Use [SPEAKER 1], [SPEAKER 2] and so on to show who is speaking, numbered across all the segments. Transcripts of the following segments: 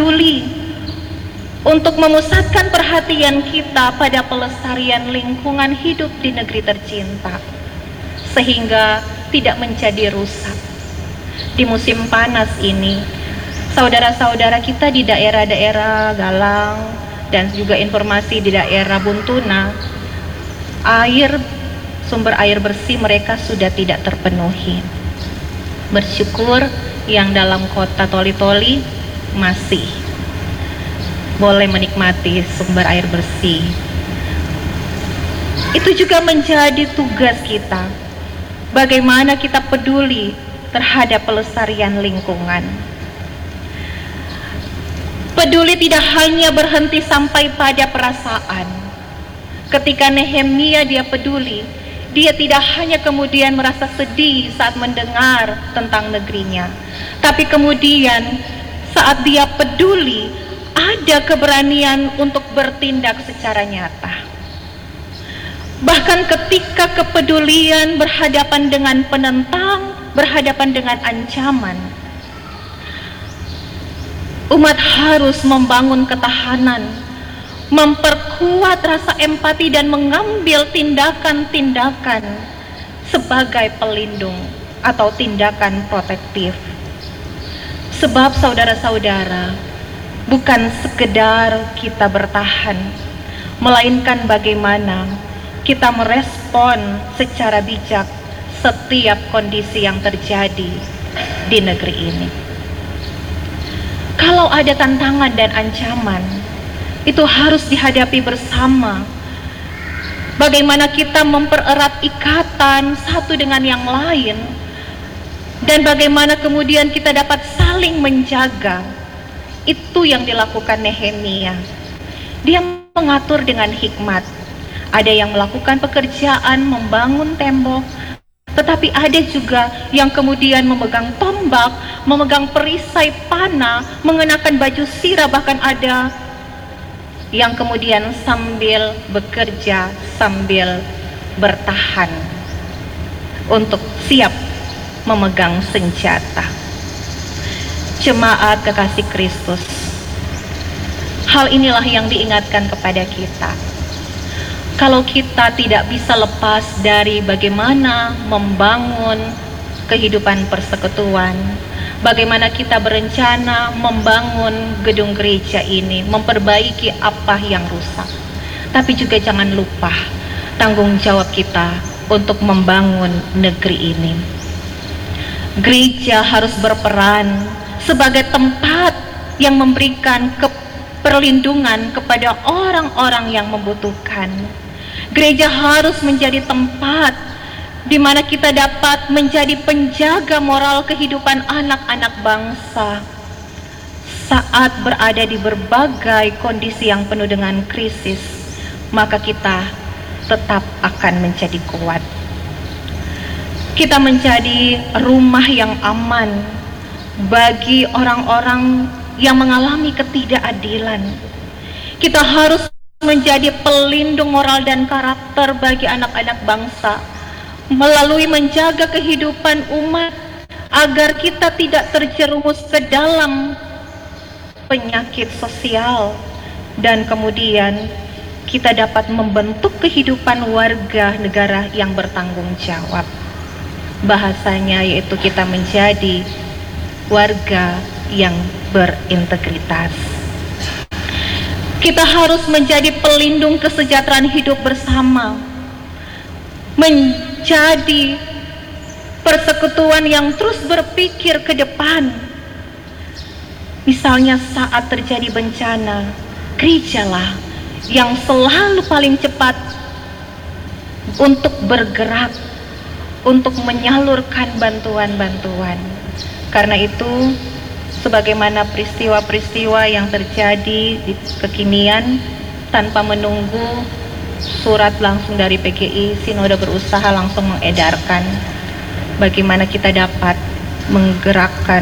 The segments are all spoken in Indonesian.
[SPEAKER 1] peduli untuk memusatkan perhatian kita pada pelestarian lingkungan hidup di negeri tercinta, sehingga tidak menjadi rusak. Di musim panas ini, saudara-saudara kita di daerah-daerah Galang dan juga informasi di daerah Buntuna, sumber air bersih mereka sudah tidak terpenuhi. Bersyukur yang dalam kota Toli-Toli masih boleh menikmati sumber air bersih. Itu juga menjadi tugas kita, bagaimana kita peduli terhadap pelestarian lingkungan. Peduli tidak hanya berhenti sampai pada perasaan. Ketika Nehemia dia peduli, dia tidak hanya kemudian merasa sedih saat mendengar tentang negerinya, tapi kemudian saat dia peduli, ada keberanian untuk bertindak secara nyata. Bahkan ketika kepedulian berhadapan dengan penentang, berhadapan dengan ancaman, umat harus membangun ketahanan, memperkuat rasa empati dan mengambil tindakan-tindakan sebagai pelindung atau tindakan protektif. Sebab saudara-saudara, bukan sekedar kita bertahan, melainkan bagaimana kita merespon secara bijak setiap kondisi yang terjadi di negeri ini. Kalau ada tantangan dan ancaman, itu harus dihadapi bersama. Bagaimana kita mempererat ikatan satu dengan yang lain, dan bagaimana kemudian kita dapat saling menjaga. Itu yang dilakukan Nehemia. Dia mengatur dengan hikmat. Ada yang melakukan pekerjaan membangun tembok, tetapi ada juga yang kemudian memegang tombak, memegang perisai panah, mengenakan baju sirah, bahkan ada yang kemudian sambil bekerja, sambil bertahan untuk siap memegang senjata. Jemaat kekasih Kristus, hal inilah yang diingatkan kepada kita. Kalau kita tidak bisa lepas dari bagaimana membangun kehidupan persekutuan, bagaimana kita berencana membangun gedung gereja ini, memperbaiki apa yang rusak, tapi juga jangan lupa tanggung jawab kita untuk membangun negeri ini. Gereja harus berperan sebagai tempat yang memberikan perlindungan kepada orang-orang yang membutuhkan. Gereja harus menjadi tempat di mana kita dapat menjadi penjaga moral kehidupan anak-anak bangsa saat berada di berbagai kondisi yang penuh dengan krisis. Maka kita tetap akan menjadi kuat. Kita menjadi rumah yang aman bagi orang-orang yang mengalami ketidakadilan. Kita harus menjadi pelindung moral dan karakter bagi anak-anak bangsa melalui menjaga kehidupan umat agar kita tidak terjerumus ke dalam penyakit sosial, dan kemudian kita dapat membentuk kehidupan warga negara yang bertanggung jawab. Bahasanya yaitu kita menjadi warga yang berintegritas. Kita harus menjadi pelindung kesejahteraan hidup bersama, menjadi persekutuan yang terus berpikir ke depan. Misalnya saat terjadi bencana, gerejalah yang selalu paling cepat untuk bergerak, untuk menyalurkan bantuan-bantuan. Karena itu, sebagaimana peristiwa-peristiwa yang terjadi di kekinian, tanpa menunggu surat langsung dari PGI, Sinode berusaha langsung mengedarkan bagaimana kita dapat menggerakkan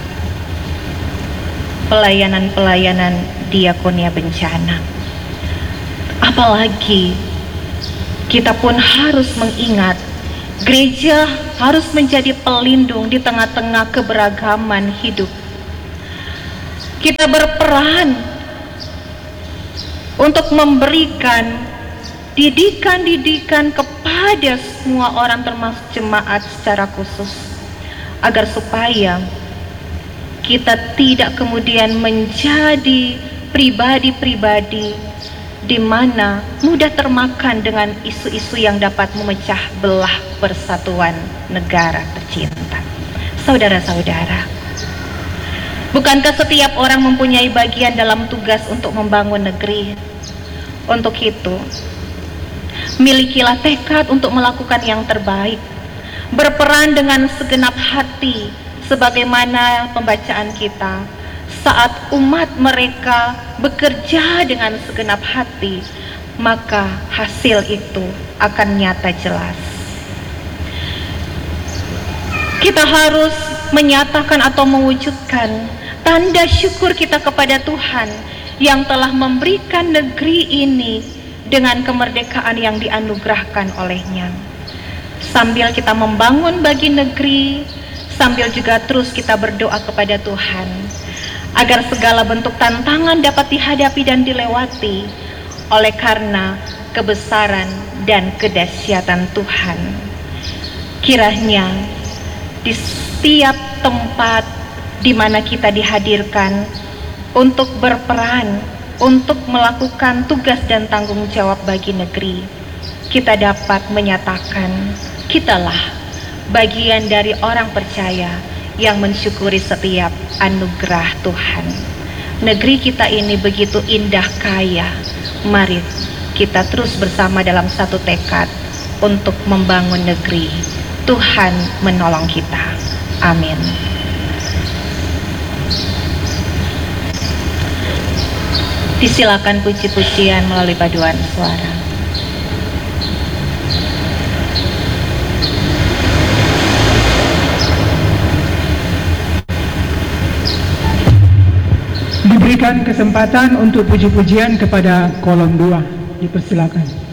[SPEAKER 1] pelayanan-pelayanan diakonia bencana. Apalagi kita pun harus mengingat gereja harus menjadi pelindung di tengah-tengah keberagaman hidup. Kita berperan untuk memberikan didikan-didikan kepada semua orang termasuk jemaat secara khusus, agar supaya kita tidak kemudian menjadi pribadi-pribadi di mana mudah termakan dengan isu-isu yang dapat memecah belah persatuan negara tercinta. Saudara-saudara, bukankah setiap orang mempunyai bagian dalam tugas untuk membangun negeri? Untuk itu, milikilah tekad untuk melakukan yang terbaik, berperan dengan segenap hati, sebagaimana pembacaan kita, saat umat mereka bekerja dengan segenap hati, maka hasil itu akan nyata jelas. Kita harus menyatakan atau mewujudkan tanda syukur kita kepada Tuhan yang telah memberikan negeri ini dengan kemerdekaan yang dianugerahkan olehnya. Sambil kita membangun bagi negeri, sambil juga terus kita berdoa kepada Tuhan agar segala bentuk tantangan dapat dihadapi dan dilewati oleh karena kebesaran dan kedahsyatan Tuhan. Kiranya di setiap tempat di mana kita dihadirkan untuk berperan, untuk melakukan tugas dan tanggung jawab bagi negeri, kita dapat menyatakan kitalah bagian dari orang percaya yang mensyukuri setiap anugerah Tuhan. Negeri kita ini begitu indah kaya. Mari kita terus bersama dalam satu tekad untuk membangun negeri. Tuhan menolong kita. Amin. Disilakan puji-pujian melalui paduan suara.
[SPEAKER 2] Diberikan kesempatan untuk puji-pujian kepada kolom 2. Dipersilakan.